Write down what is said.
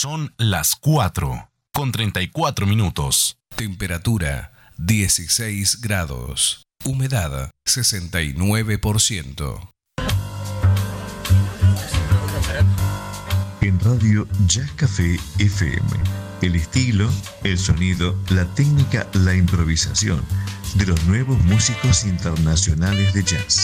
Son las 4:34. Temperatura 16 grados. Humedad 69%. En Radio Jazz Café FM. El estilo, el sonido, la técnica, la improvisación de los nuevos músicos internacionales de jazz.